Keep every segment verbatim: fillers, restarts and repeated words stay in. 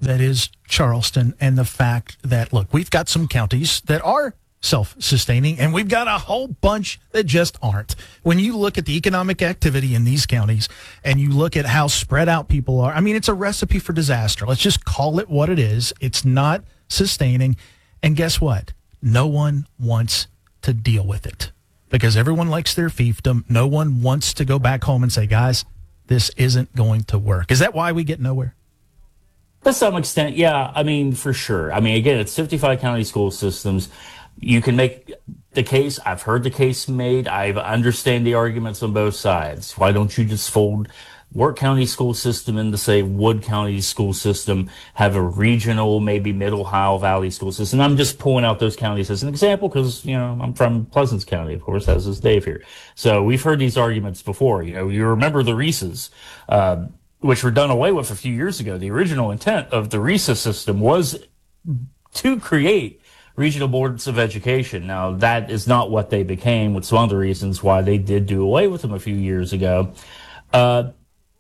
that is Charleston, and the fact that, look, we've got some counties that are self-sustaining, and we've got a whole bunch that just aren't. When you look at the economic activity in these counties and you look at how spread out people are, I mean, it's a recipe for disaster. Let's just call it what it is. It's not sustaining. And guess what? No one wants to deal with it because everyone likes their fiefdom. No one wants to go back home and say, guys, this isn't going to work. Is that why we get nowhere? To some extent, yeah. I mean, for sure. I mean, again, it's fifty-five county school systems. You can make the case. I've heard the case made. I understand the arguments on both sides. Why don't you just fold Work County school system into, say, Wood County school system, have a regional, maybe Middle Ohio Valley school system? I'm just pulling out those counties as an example because, you know, I'm from Pleasants County, of course, as is Dave here. So we've heard these arguments before. You know, you remember the Reeses, uh, which were done away with a few years ago. The original intent of the Reeses system was to create regional boards of education. Now, that is not what they became, which is one of the reasons why they did do away with them a few years ago. Uh,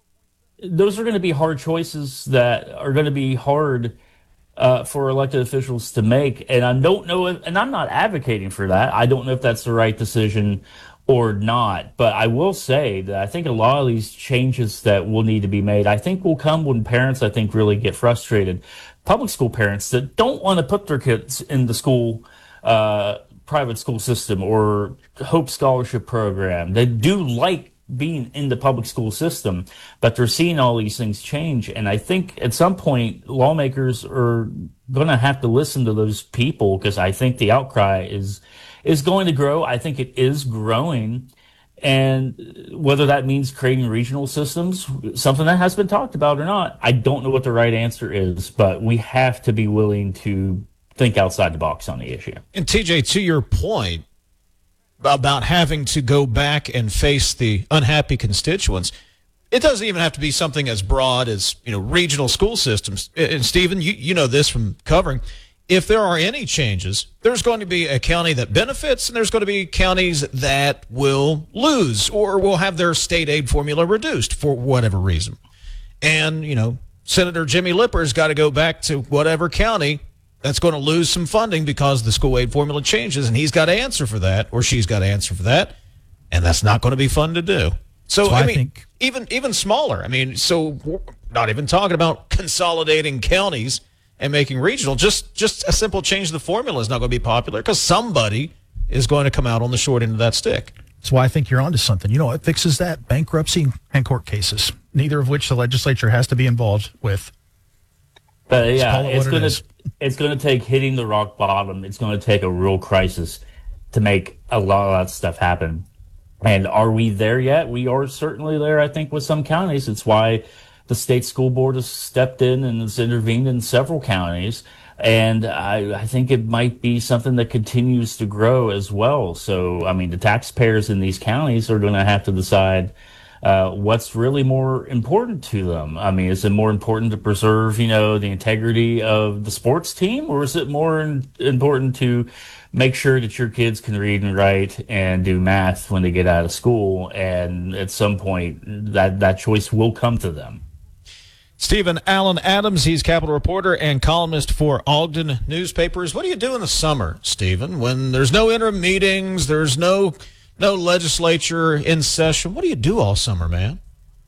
those are going to be hard choices that are going to be hard uh, for elected officials to make. And I don't know, if, and I'm not advocating for that. I don't know if that's the right decision or not. But I will say that I think a lot of these changes that will need to be made, I think will come when parents, I think, really get frustrated. Public school parents that don't want to put their kids in the school, uh, private school system or Hope Scholarship Program. They do like being in the public school system, but they're seeing all these things change. And I think at some point, lawmakers are going to have to listen to those people because I think the outcry is is going to grow. I think it is growing. And whether that means creating regional systems, something that has been talked about or not, I don't know what the right answer is, but we have to be willing to think outside the box on the issue. And T J, to your point about having to go back and face the unhappy constituents, it doesn't even have to be something as broad as, you know, regional school systems. And Stephen, you, you know this from covering. If there are any changes, there's going to be a county that benefits and there's going to be counties that will lose or will have their state aid formula reduced for whatever reason. And, you know, Senator Jimmy Lipper's got to go back to whatever county that's going to lose some funding because the school aid formula changes, and he's got to answer for that or she's got to answer for that, and that's not going to be fun to do. So, I, I mean, think. even even smaller. I mean, so we're not even talking about consolidating counties and making regional, just just a simple change of the formula is not going to be popular because somebody is going to come out on the short end of that stick. That's why I think you're onto something. You know what fixes that? Bankruptcy and court cases, neither of which the legislature has to be involved with. But yeah, it it's going to it's going to take hitting the rock bottom. It's going to take a real crisis to make a lot of that stuff happen. And are we there yet? We are certainly there, I think, with some counties. It's why the state school board has stepped in and has intervened in several counties. And I, I think it might be something that continues to grow as well. So, I mean, the taxpayers in these counties are going to have to decide uh, what's really more important to them. I mean, is it more important to preserve, you know, the integrity of the sports team, or is it more in, important to make sure that your kids can read and write and do math when they get out of school? And at some point, that, that choice will come to them. Stephen Allen Adams, he's Capitol reporter and columnist for Ogden newspapers. What do you do in the summer, Stephen, when there's no interim meetings, there's no no legislature in session? What do you do all summer, man?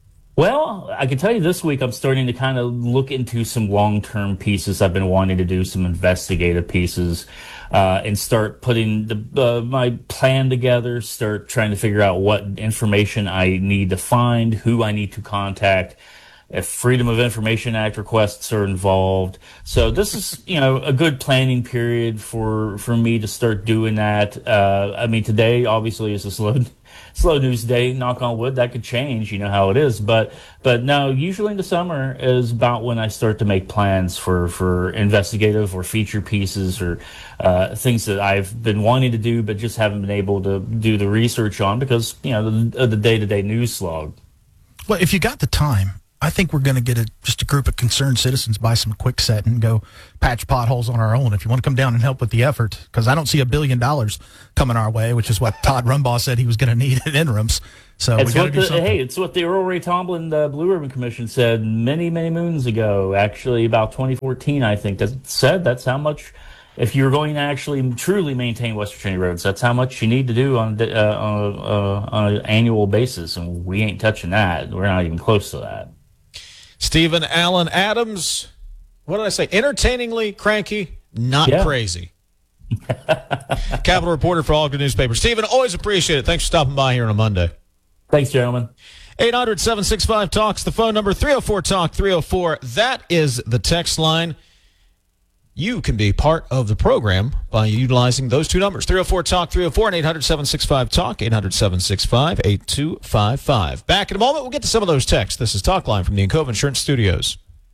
Well, I can tell you this week I'm starting to kind of look into some long-term pieces. I've been wanting to do some investigative pieces uh, and start putting the, uh, my plan together, start trying to figure out what information I need to find, who I need to contact, if Freedom of Information Act requests are involved. So this is, you know, a good planning period for, for me to start doing that. Uh, I mean, today obviously is a slow, slow news day, knock on wood. That could change, you know how it is. But, but no, usually in the summer is about when I start to make plans for, for investigative or feature pieces or, uh, things that I've been wanting to do, but just haven't been able to do the research on because, you know, the, the day-to-day news slog. Well, if you got the time, I think we're going to get a, just a group of concerned citizens buy some Kwikset and go patch potholes on our own. If you want to come down and help with the effort, because I don't see a billion dollars coming our way, which is what Todd Rumbaugh said he was going to need at interims. So it's we got to what do the, something. Hey, it's what the Earl Ray Tomblin uh, Blue Ribbon Commission said many, many moons ago. Actually, about twenty fourteen, I think, that said that's how much. If you're going to actually truly maintain West Virginia roads, that's how much you need to do on, uh, on, uh, on an annual basis, and we ain't touching that. We're not even close to that. Stephen Allen Adams, what did I say? Entertainingly cranky, not Yeah. crazy. Capital reporter for all good newspapers. Stephen, always appreciate it. Thanks for stopping by here on a Monday. Thanks, gentlemen. eight hundred, seven six five, talks the phone number. three oh four talk three oh four. That is the text line. You can be part of the program by utilizing those two numbers, three oh four talk three oh four and eight hundred, seven six five, talk, eight hundred, seven six five, eight two five five. Back in a moment, we'll get to some of those texts. This is Talkline from the Encova Insurance Studios.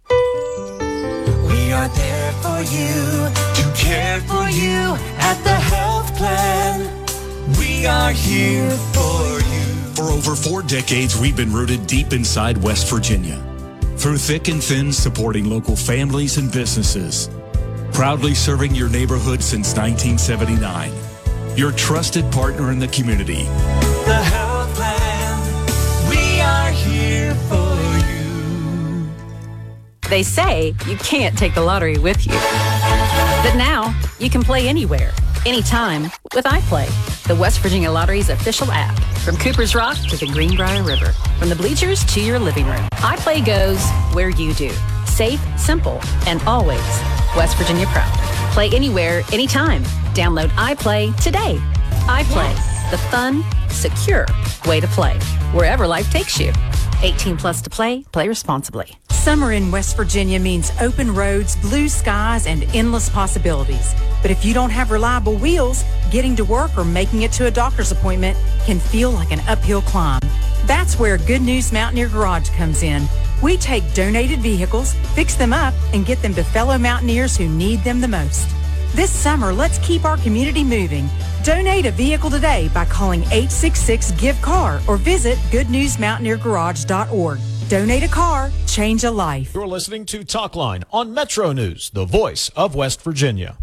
We are there for you, to care for you at the health plan. We are here for you. For over four decades, we've been rooted deep inside West Virginia. Through thick and thin, supporting local families and businesses. Proudly serving your neighborhood since nineteen seventy-nine. Your trusted partner in the community. The health plan. We are here for you. They say you can't take the lottery with you. But now, you can play anywhere, anytime with iPlay, the West Virginia Lottery's official app. From Cooper's Rock to the Greenbrier River, from the bleachers to your living room, iPlay goes where you do. Safe, simple, and always West Virginia proud. Play anywhere, anytime. Download iPlay today. iPlay, the fun, secure way to play, wherever life takes you. eighteen plus to play, play responsibly. Summer in West Virginia means open roads, blue skies, and endless possibilities. But if you don't have reliable wheels, getting to work or making it to a doctor's appointment can feel like an uphill climb. That's where Good News Mountaineer Garage comes in. We take donated vehicles, fix them up, and get them to fellow mountaineers who need them the most. This summer, let's keep our community moving. Donate a vehicle today by calling eight six six, give car or visit good news mountaineer garage dot org. Donate a car, change a life. You're listening to Talkline on Metro News, the voice of West Virginia.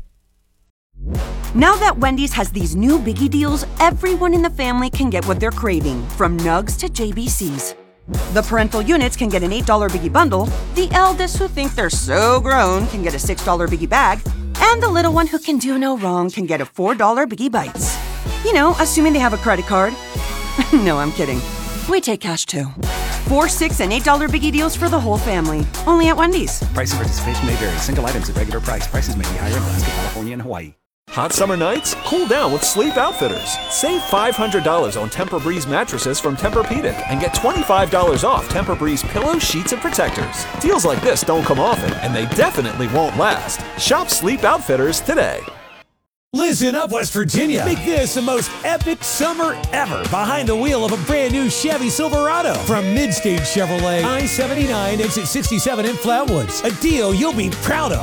Now that Wendy's has these new biggie deals, everyone in the family can get what they're craving, from nugs to J B Cs. The parental units can get an eight dollar biggie bundle, the eldest who think they're so grown can get a six dollar biggie bag, and the little one who can do no wrong can get a four dollar biggie bites. You know, assuming they have a credit card. No, I'm kidding. We take cash too. Four, six, and eight dollar biggie deals for the whole family. Only at Wendy's. Price and participation may vary. Single items at regular price. Prices may be higher in Alaska, California, and Hawaii. Hot summer nights? Cool down with Sleep Outfitters. Save five hundred dollars on Tempur-Breeze mattresses from Tempur-Pedic and get twenty-five dollars off Tempur-Breeze pillows, sheets, and protectors. Deals like this don't come often, and they definitely won't last. Shop Sleep Outfitters today. Listen up, West Virginia. Make this the most epic summer ever behind the wheel of a brand new Chevy Silverado from Midstage Chevrolet, I seventy-nine, exit sixty-seven in Flatwoods. A deal you'll be proud of.